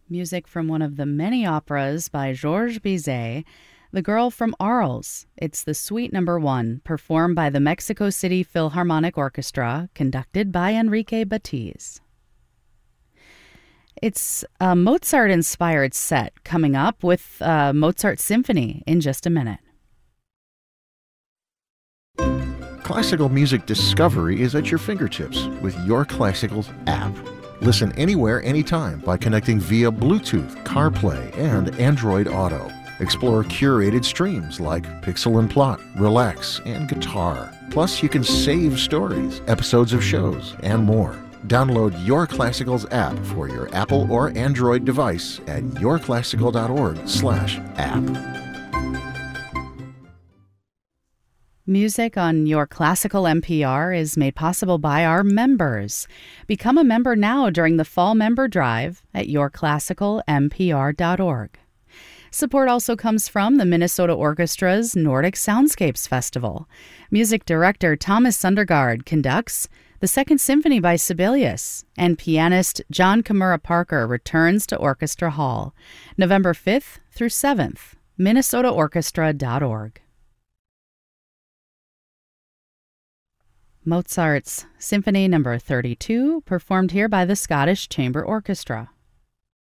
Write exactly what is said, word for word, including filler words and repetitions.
Music from one of the many operas by Georges Bizet, The Girl from Arles. It's the Suite Number One, performed by the Mexico City Philharmonic Orchestra, conducted by Enrique Batiz. It's a Mozart-inspired set coming up with a Mozart Symphony in just a minute. Classical music discovery is at your fingertips with Your Classicals app. Listen anywhere, anytime by connecting via Bluetooth, CarPlay, and Android Auto. Explore curated streams like Pixel and Plot, Relax, and Guitar. Plus, you can save stories, episodes of shows, and more. Download Your Classicals app for your Apple or Android device at yourclassical.org slash app. Music on Your Classical N P R is made possible by our members. Become a member now during the Fall Member Drive at your classical n p r dot org. Support also comes from the Minnesota Orchestra's Nordic Soundscapes Festival. Music director Thomas Sundergaard conducts the Second Symphony by Sibelius, and pianist John Kimura Parker returns to Orchestra Hall, November fifth through seventh, minnesota orchestra dot org. Mozart's Symphony Number thirty-two, performed here by the Scottish Chamber Orchestra.